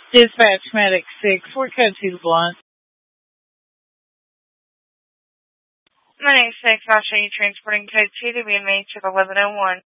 Dispatch Medic 6, we're code 2 to Blunt. My name is 6, I'll show you transporting code 2 to be inmates of 1101.